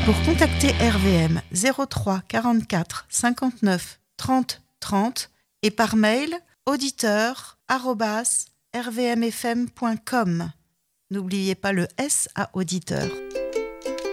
Pour contacter RVM 03 44 59 30 30 et par mail auditeur@rvmfm.com. N'oubliez pas le S à auditeur.